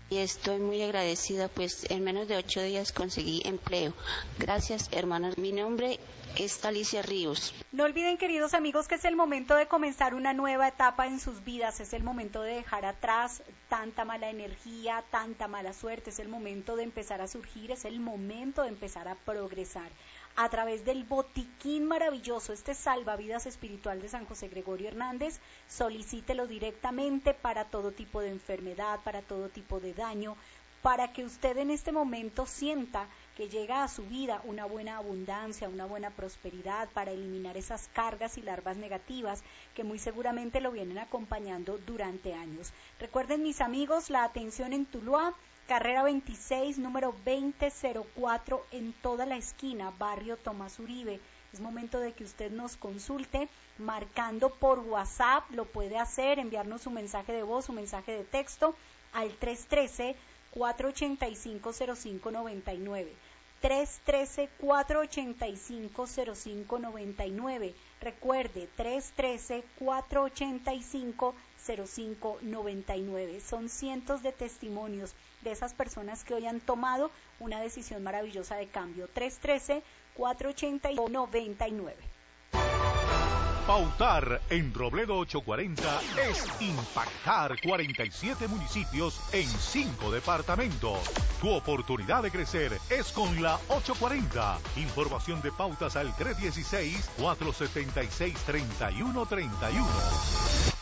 Y estoy muy agradecida, pues en menos de 8 días conseguí empleo. Gracias, hermanos. Mi nombre es Alicia Ríos. No olviden, queridos amigos, que es el momento de comenzar una nueva etapa en sus vidas, es el momento de dejar atrás tanta mala energía, tanta mala suerte, es el momento de empezar a surgir, es el momento de empezar a progresar. A través del botiquín maravilloso, este salvavidas espiritual de San José Gregorio Hernández, solicítelo directamente para todo tipo de enfermedad, para todo tipo de daño, para que usted en este momento sienta que llega a su vida una buena abundancia, una buena prosperidad, para eliminar esas cargas y larvas negativas que muy seguramente lo vienen acompañando durante años. Recuerden, mis amigos, la atención en Tuluá, carrera 26, número 2004, en toda la esquina, barrio Tomás Uribe. Es momento de que usted nos consulte marcando por WhatsApp, lo puede hacer, enviarnos su mensaje de voz, su mensaje de texto al 313-485-0599. 313-485-0599. Recuerde, 313-485-0599. Son cientos de testimonios de esas personas que hoy han tomado una decisión maravillosa de cambio. 313-485-0599. Pautar en Robledo 840 es impactar 47 municipios en 5 departamentos. Tu oportunidad de crecer es con la 840. Información de pautas al 316-476-3131.